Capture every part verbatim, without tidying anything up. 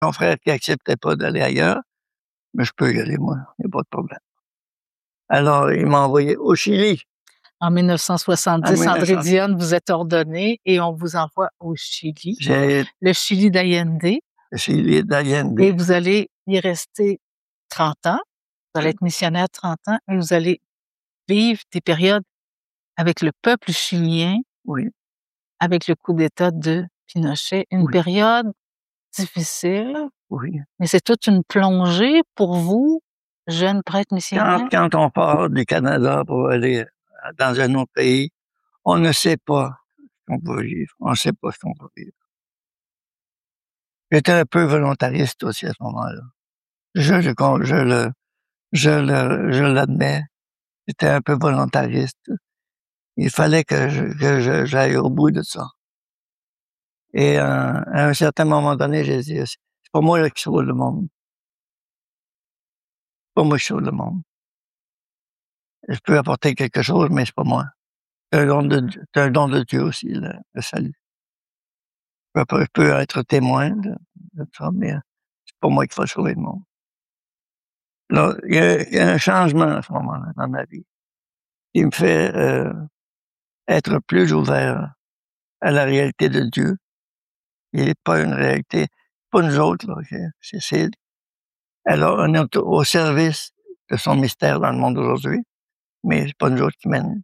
mon frère qui acceptait pas d'aller ailleurs, mais je peux y aller, moi, il n'y a pas de problème. Alors, il m'a envoyé au Chili. En mille neuf cent soixante-dix, En André 1900 Dionne, vous êtes ordonné et on vous envoie au Chili, J'ai le Chili d'Allende, le Chili d'Allende. et vous allez y rester trente ans. Vous allez être missionnaire trente ans et vous allez vivre des périodes avec le peuple chilien, Oui, avec le coup d'État de Pinochet. Une Oui. période difficile, oui. mais c'est toute une plongée pour vous, jeune prêtre missionnaire. Quand, quand on part du Canada pour aller dans un autre pays, on ne sait pas ce qu'on va vivre. On ne sait pas ce qu'on va vivre. J'étais un peu volontariste aussi à ce moment-là. Je, je, je le, je le, je l'admets. J'étais un peu volontariste. Il fallait que je, que je, j'aille au bout de ça. Et euh, à un certain moment donné, j'ai dit, c'est pas moi là, qui sauve le monde. C'est pas moi qui sauve le monde. Je peux apporter quelque chose, mais c'est pas moi. C'est un don de, c'est un don de Dieu aussi, le, le salut. Je peux, je peux être témoin de, de ça, mais c'est pas moi qui va sauver le monde. Là, il y a, il y a un changement à ce moment-là dans ma vie qui me fait euh, être plus ouvert à la réalité de Dieu. Il n'est pas une réalité, pas nous autres, là, c'est, c'est, alors on est au service de son mystère dans le monde d'aujourd'hui, mais c'est pas nous autres qui mènent.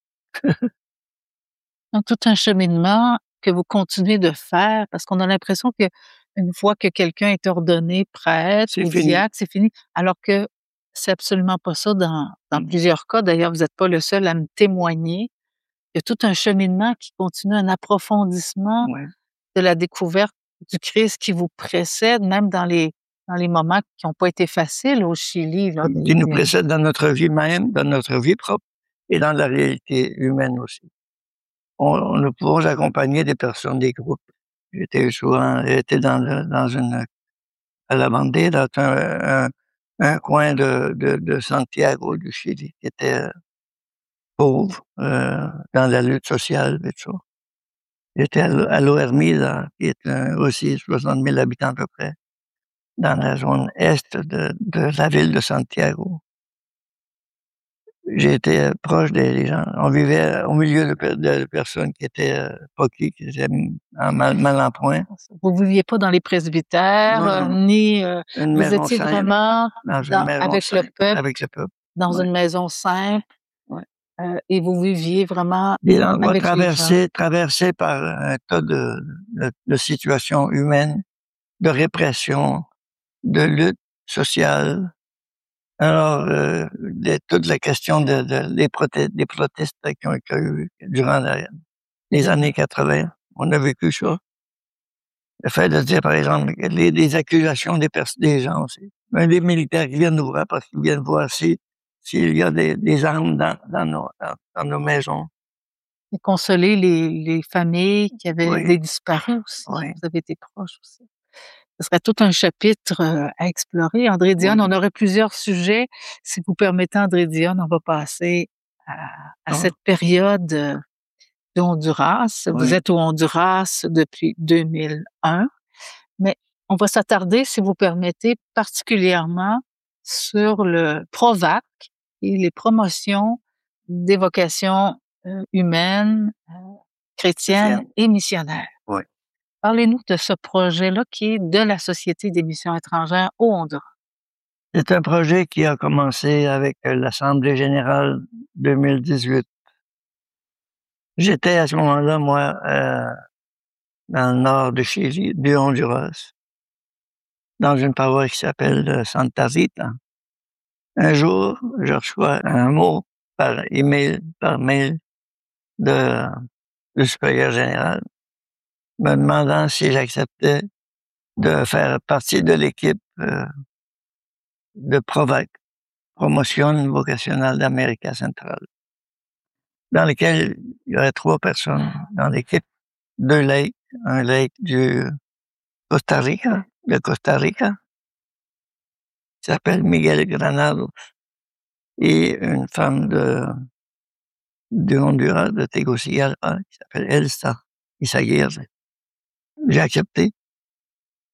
Donc, tout un cheminement que vous continuez de faire, parce qu'on a l'impression que une fois que quelqu'un est ordonné prêtre C'est ou fini. diacre, c'est fini, alors que c'est absolument pas ça dans, dans Mm. plusieurs cas. D'ailleurs, vous n'êtes pas le seul à me témoigner. Il y a tout un cheminement qui continue, un approfondissement Ouais. de la découverte du Christ qui vous précède, même dans les, dans les moments qui n'ont pas été faciles au Chili. Là, Qui nous précède dans notre vie même, dans notre vie propre et dans la réalité humaine aussi. On, on nous pouvons accompagner des personnes, des groupes. J'étais souvent, j'étais dans, le, dans une, à la Bandera, dans un, un, un coin de, de, de Santiago du Chili qui était euh, pauvre euh, dans la lutte sociale et tout ça. J'étais à Loermida, qui est euh, aussi soixante mille habitants à peu près, dans la zone est de, de la ville de Santiago. J'étais proche des gens. On vivait au milieu de, de personnes qui étaient euh, poquées, qui étaient mal, mal en point. Vous ne viviez pas dans les presbytères, Non, euh, non. ni euh, Une vous maison étiez simple, vraiment dans une dans, maison avec simple, le peuple, avec le peuple. dans Ouais. une maison simple, Ouais. euh, et vous viviez vraiment Des endroits avec les gens. traversés, traversés par un tas de, de, de situations humaines, de répression, de lutte sociale. Alors, euh, de, toute la question de, de, des, protestes, des protestes qui ont, qui ont eu durant la, les années quatre-vingts, on a vécu ça. Le fait de dire, par exemple, les, les accusations des, pers- des gens aussi. Même les militaires qui viennent nous voir parce qu'ils viennent voir si, s'il y a des, des armes dans, dans, nos, dans, dans nos maisons. Et consoler les, les familles qui avaient Oui. des disparus aussi. Oui. Vous avez été proche aussi. Ce serait tout un chapitre euh, à explorer. André Dionne, Oui. on aurait plusieurs sujets. Si vous permettez, André Dionne, on va passer à, à Ah. cette période euh, de Honduras. Oui. Vous êtes au Honduras depuis deux mille un, mais on va s'attarder, si vous permettez, particulièrement sur le PROVAC et les promotions des vocations euh, humaines, euh, chrétiennes Chrétienne. et missionnaires. Oui. Parlez-nous de ce projet-là qui est de la Société des missions étrangères au Honduras. C'est un projet qui a commencé avec l'Assemblée générale deux mille dix-huit. J'étais à ce moment-là, moi, euh, dans le nord de Chili, du Honduras, dans une paroisse qui s'appelle Santa Rita. Un jour, je reçois un mot par email, par mail de, du supérieur général, me demandant si j'acceptais de faire partie de l'équipe euh, de PROVAC, Promotion Vocacional d'Amérique centrale, dans laquelle il y aurait trois personnes dans l'équipe, deux laïcs, un laïc du Costa Rica, de Costa Rica, qui s'appelle Miguel Granados, et une femme de, de Honduras, de Tegucigalpa, qui s'appelle Elsa Isaguirre. J'ai accepté.